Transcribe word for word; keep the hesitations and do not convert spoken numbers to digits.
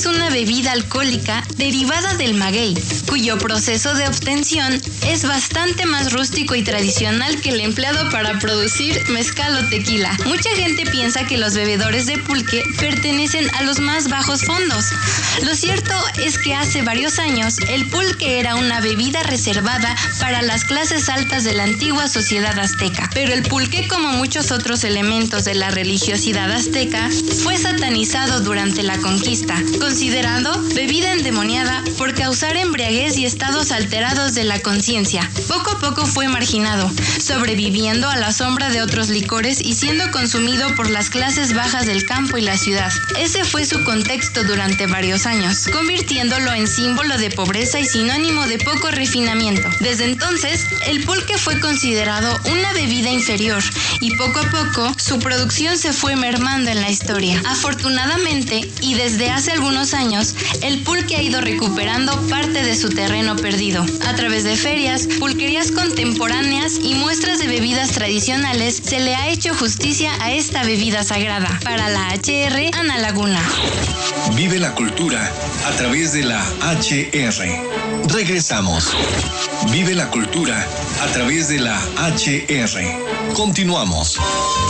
es una bebida alcohólica derivada del maguey, cuyo proceso de obtención es bastante más rústico y tradicional que el empleado para producir mezcal o tequila. Mucha gente piensa que los bebedores de pulque pertenecen a los más bajos fondos. Lo cierto es que hace varios años el pulque era una bebida reservada para las clases altas de la antigua sociedad azteca. Pero el pulque, como muchos otros elementos de la religiosidad azteca, fue satanizado durante la conquista, considerado bebida endemoniada por causar embriaguez y estados alterados de la conciencia. Poco a poco fue marginado, sobreviviendo a la sombra de otros licores y siendo consumido por las clases bajas del campo y la ciudad. Ese fue su contexto durante varios años, convirtiéndolo en símbolo de pobreza y sinónimo de poco refinamiento. Desde entonces, el pulque fue considerado una bebida inferior y poco a poco su producción se fue mermando en la historia. Afortunadamente, y desde hace algunos años, el pulque ha ido recuperando parte de su terreno perdido. A través de ferias, pulquerías contemporáneas y muestras de bebidas tradicionales, se le ha hecho justicia a esta bebida sagrada. Para la H R, Ana Laguna. Vive la cultura a través de la H R. Regresamos. Vive la cultura a través de la H R. Continuamos.